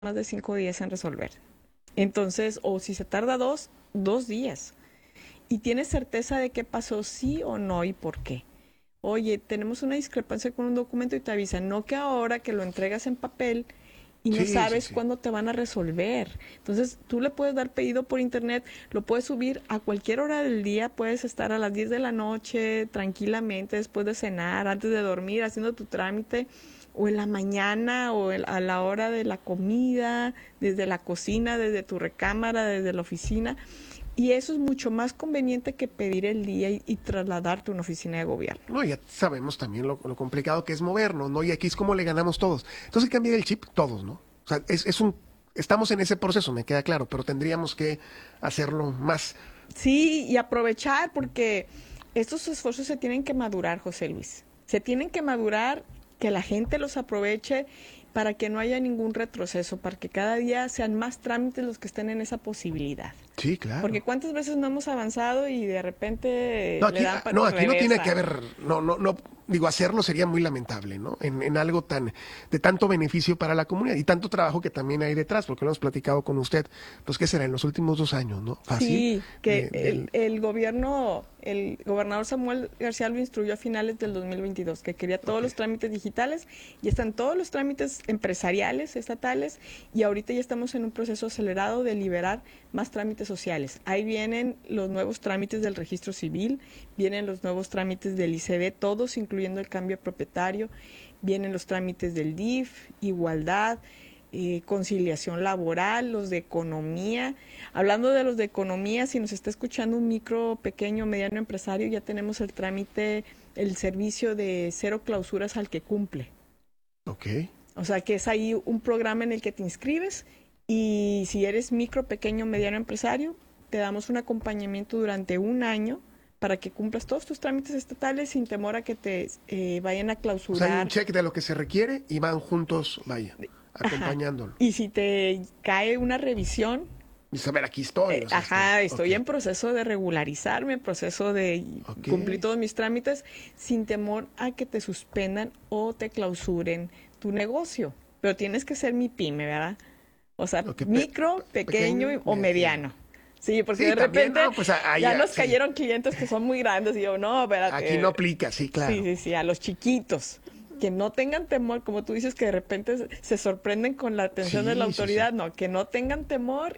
más de 5 días en resolver. Entonces, o si se tarda 2 días. Y tienes certeza de qué pasó, sí o no y por qué. Oye, tenemos una discrepancia con un documento y te avisan, no que ahora que lo entregas en papel y no Sí, sí, sabes sí. cuándo te van a resolver. Entonces, tú le puedes dar pedido por internet, lo puedes subir a cualquier hora del día, puedes estar a las 10 de la noche tranquilamente, después de cenar, antes de dormir, haciendo tu trámite, o en la mañana, a la hora de la comida, desde la cocina, desde tu recámara, desde la oficina. Y eso es mucho más conveniente que pedir el día y trasladarte a una oficina de gobierno. No, ya sabemos también lo complicado que es movernos, ¿no? Y aquí es como le ganamos todos. Entonces hay que cambiar el chip todos, ¿no? O sea, estamos en ese proceso, me queda claro, pero tendríamos que hacerlo más. Sí, y aprovechar porque estos esfuerzos se tienen que madurar, José Luis. Se tienen que madurar, que la gente los aproveche para que no haya ningún retroceso, para que cada día sean más trámites los que estén en esa posibilidad. Sí, Porque claro. cuántas veces no hemos avanzado y de repente No, le aquí, dan no, patas aquí no tiene que reversa. haber, no, no, no, digo, hacerlo sería muy lamentable, ¿no? En algo de tanto beneficio para la comunidad y tanto trabajo que también hay detrás, porque lo hemos platicado con usted, pues, ¿qué será? En los últimos 2 años, ¿no? Fácil. Sí, que el gobernador Samuel García lo instruyó a finales del 2022, que quería todos Ok. los trámites digitales y están todos los trámites empresariales, estatales, y ahorita ya estamos en un proceso acelerado de liberar más trámites sociales. Ahí vienen los nuevos trámites del registro civil, vienen los nuevos trámites del ICD, todos incluyendo el cambio propietario, vienen los trámites del DIF, igualdad, conciliación laboral, los de economía. Hablando de los de economía, si nos está escuchando un micro, pequeño, mediano empresario, ya tenemos el trámite, el servicio de cero clausuras al que cumple. Ok. O sea, que es ahí un programa en el que te inscribes y si eres micro, pequeño, mediano empresario, te damos un acompañamiento durante un año para que cumplas todos tus trámites estatales sin temor a que te vayan a O sea, hay un clausurar. check de lo que se requiere y van juntos, vaya, Ajá. acompañándolo. Y si te cae una revisión, Y saber, aquí estoy, o sea, ajá, ok, estoy en proceso de regularizarme, en proceso de ok. cumplir todos mis trámites sin temor a que te suspendan o te clausuren tu negocio. Pero tienes que ser mi pyme, ¿verdad? O sea, Ok, micro, pequeño pequeño, o mediano. Sí, porque sí, de también, repente no, pues ahí, ya nos sí. cayeron clientes que son muy grandes y yo, no, Aquí no espérate. aplica, sí, Sí, claro. sí, sí, a los chiquitos. Que no tengan temor, como tú dices, que de repente se sorprenden con la atención de la Sí, sí, sí. autoridad, no, que no tengan temor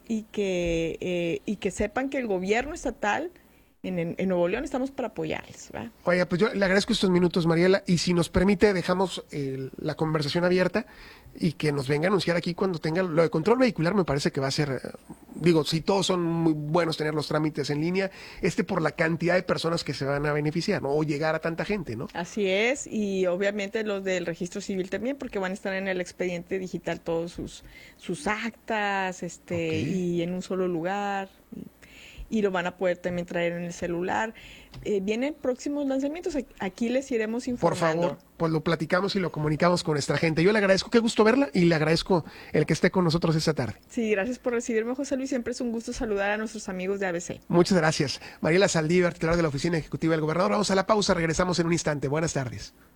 y que sepan que el gobierno estatal en Nuevo León estamos para apoyarles, ¿verdad? Oiga, pues yo le agradezco estos minutos, Mariela, y si nos permite, dejamos la conversación abierta y que nos venga a anunciar aquí cuando tenga lo de control vehicular. Me parece que va a ser, digo, si todos son muy buenos tener los trámites en línea, por la cantidad de personas que se van a beneficiar, ¿no? O llegar a tanta gente, ¿no? Así es, y obviamente los del registro civil también, porque van a estar en el expediente digital todos sus actas, Ok. y en un solo lugar. Y lo van a poder también traer en el celular. Vienen próximos lanzamientos, aquí les iremos Por informando. favor, pues lo platicamos y lo comunicamos con nuestra gente. Yo le agradezco, qué gusto verla y le agradezco el que esté con nosotros esta tarde. Sí, gracias por recibirme, José Luis. Siempre es un gusto saludar a nuestros amigos de ABC. Muchas gracias. Mariela Saldívar, titular de la Oficina Ejecutiva del Gobernador. Vamos a la pausa, regresamos en un instante. Buenas tardes.